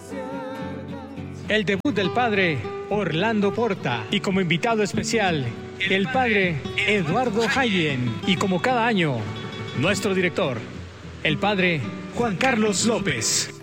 El debut del padre Orlando Porta y como invitado especial el padre Eduardo Hayen y como cada año nuestro director, el padre Juan Carlos López.